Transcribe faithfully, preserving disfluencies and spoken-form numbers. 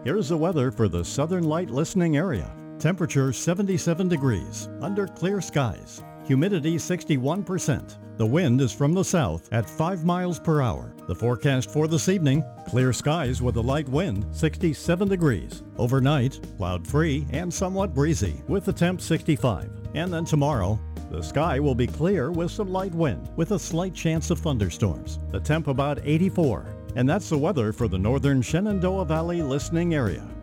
Here's the weather for the Southern Light listening area. Temperature seventy-seven degrees, under clear skies. Humidity sixty-one percent. The wind is from the south at five miles per hour. The forecast for this evening, clear skies with a light wind, sixty-seven degrees. Overnight, cloud-free and somewhat breezy, with the temp sixty-five. And then tomorrow, the sky will be clear with some light wind, with a slight chance of thunderstorms. The temp about eighty-four. And that's the weather for the northern Shenandoah Valley listening area.